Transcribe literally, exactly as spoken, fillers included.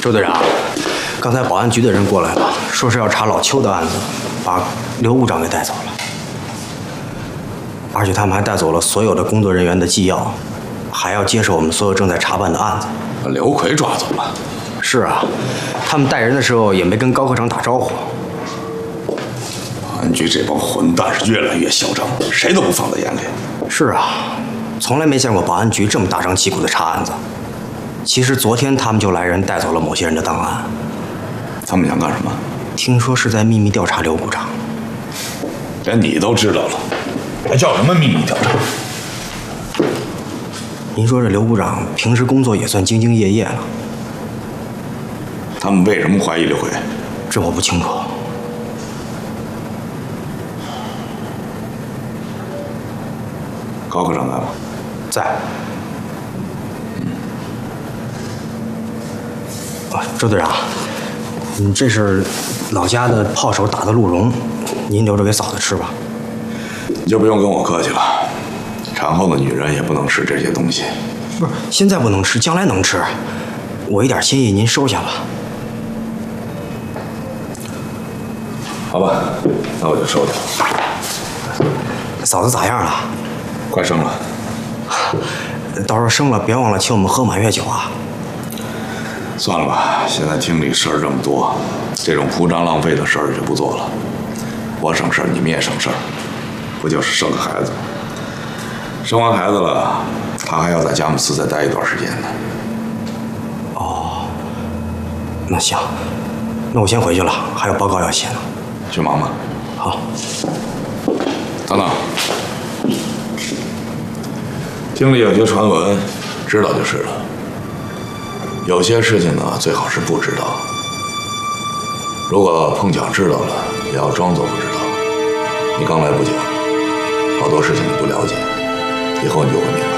周队长，刚才保安局的人过来了，说是要查老邱的案子，把刘部长给带走了，而且他们还带走了所有的工作人员的纪要，还要接手我们所有正在查办的案子。 把刘奎抓走了。 是啊，他们带人的时候也没跟高科长打招呼。 保安局这帮混蛋是越来越嚣张，谁都不放在眼里。 是啊，从来没见过保安局这么大张旗鼓的查案子。其实昨天他们就来人带走了某些人的档案。 他们想干什么？ 听说是在秘密调查刘部长。 连你都知道了，还叫什么秘密调查？ 您说这刘部长平时工作也算兢兢业业了。 他们为什么怀疑刘奎？ 这我不清楚。 高科长在吗？ 在。啊，周队长，嗯，这是老家的炮手打的鹿茸，您留着给嫂子吃吧。 你就不用跟我客气了，产后的女人也不能吃这些东西。 不是，现在不能吃，将来能吃。我一点心意您收下吧。 好吧，那我就收下。 嫂子咋样了？ 快生了。 到时候生了别忘了请我们喝满月酒啊。 算了吧，现在厅里事儿这么多，这种铺张浪费的事儿就不做了。我省事儿，你们也省事儿，不就是生个孩子？生完孩子了，他还要在佳木斯再待一段时间呢。 哦，那行，那我先回去了，还有报告要写呢。 去忙吧。 好。 等等，厅里有些传闻，知道就是了。有些事情呢，最好是不知道。如果碰巧知道了，也要装作不知道。你刚来不久，好多事情你不了解，以后你就会明白。